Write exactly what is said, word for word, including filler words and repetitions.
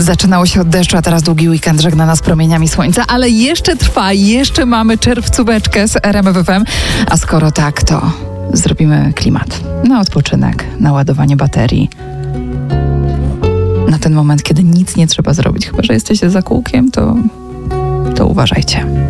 Zaczynało się od deszczu, a teraz długi weekend żegna nas promieniami słońca, ale jeszcze trwa, jeszcze mamy czerwcóweczkę z R M F F M, a skoro tak, to zrobimy klimat na odpoczynek, na ładowanie baterii. Na ten moment, kiedy nic nie trzeba zrobić, chyba że jesteście za kółkiem, to, to uważajcie.